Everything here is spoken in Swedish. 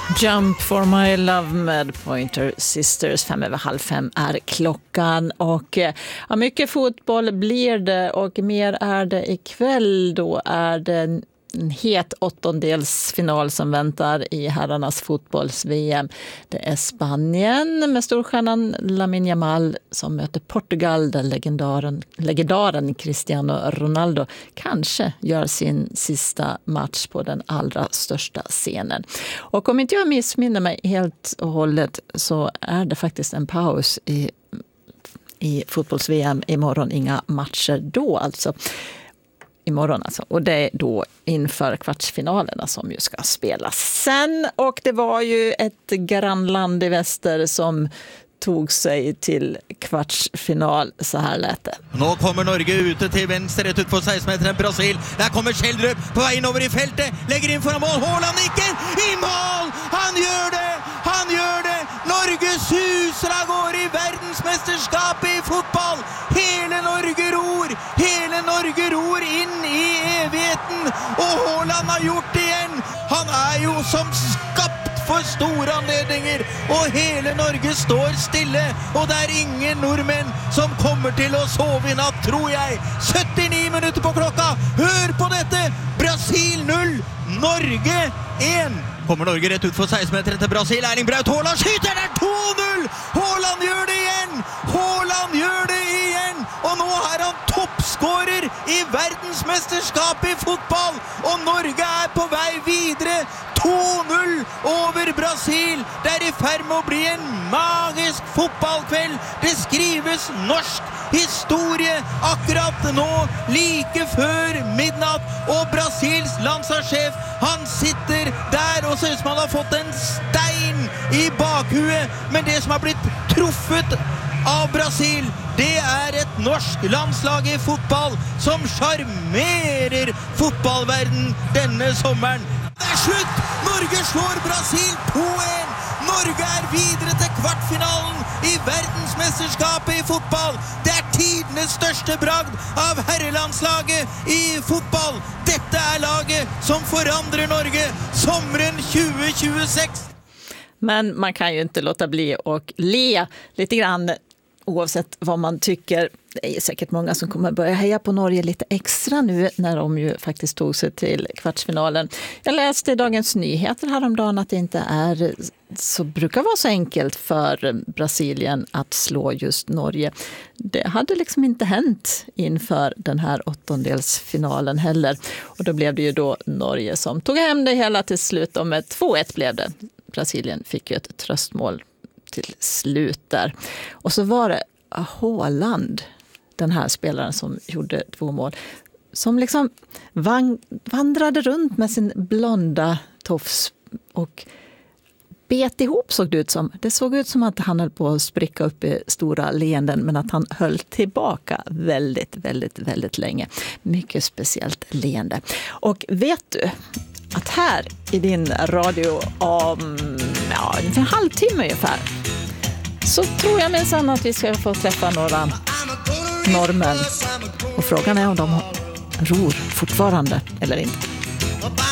Jump for my love med Pointer Sisters. 5:05 är klockan och ja, mycket fotboll blir det och mer är det ikväll. Då är det en het åttondelsfinal som väntar i herrarnas fotbolls-VM. Det är Spanien med storstjärnan Lamine Yamal som möter Portugal där legendaren Cristiano Ronaldo kanske gör sin sista match på den allra största scenen. Och om inte jag missminner mig helt och hållet så är det faktiskt en paus i fotbolls-VM imorgon. Inga matcher då alltså. Imorgon alltså. Och det är då inför kvartsfinalerna som ju ska spelas sen. Och det var ju ett grannland i väster som tog sig till kvartsfinal. Så här lät det. Nu kommer Norge ute till vänster, rätt ut på 16-metern Brasil. Där kommer Kjeldrup på vägen över i fältet. Lägger in för mål. Haaland nickar i mål! Han gör det! Han gör det! Norge susar av går i världsmästerskap i fotboll. Hela Norge ror in i evigheten. Och Haaland har gjort det igen. Han är ju som skapt för stora anledningar. Och hela Norge står stille. Och det är ingen norrmän som kommer till att sova i natt, tror jag. 79 minuter på klockan. Hör på detta. Brasil 0, Norge 1. Kommer Norge rätt ut för 16-metern till Brasil. Erling Braut Haaland skjuter där 2-0. Haaland gör det igen. Haaland gör det igen. Och nu är han toppscorer i världsmästerskap i fotboll. Och Norge är på väg vidare. 2-0 över Brasil. Det är i färd med att bli en magisk fotbollkväll. Det skrivs norsk historie akkurat nu, like för midnatt. Och Brasils landslagschef, han sitter där och ser ut som han har fått en stein i bakhuvudet. Men det som har blivit truffet av Brasil, det är ett norsk landslag i fotboll som charmerar fotbollvärlden denna sommaren. Det är slut! Norge slår Brasil 2-1. Norge är vidare till kvartfinalen i världsmästerskapet i fotboll. Det är tidernas största bragd av herrelandslaget i fotboll. Detta är laget som förändrar Norge sommaren 2026. Men man kan ju inte låta bli och le lite grann oavsett vad man tycker. Det är säkert många som kommer börja heja på Norge lite extra nu när de ju faktiskt tog sig till kvartsfinalen. Jag läste i Dagens Nyheter häromdagen att det inte är så brukar vara så enkelt för Brasilien att slå just Norge. Det hade liksom inte hänt inför den här åttondelsfinalen heller. Och då blev det ju då Norge som tog hem det hela till slut och med 2-1 blev det. Brasilien fick ju ett tröstmål till slut där. Och så var det Haaland, den här spelaren som gjorde 2 mål, som liksom vandrade runt med sin blonda tofs och bet ihop såg det ut som. Det såg ut som att han höll på att spricka upp i stora leenden men att han höll tillbaka väldigt, väldigt, väldigt länge. Mycket speciellt leende. Och vet du att här i din radio om en halvtimme ungefär så tror jag minsann att vi ska få träffa några norrmän. Och frågan är om de ror fortfarande eller inte.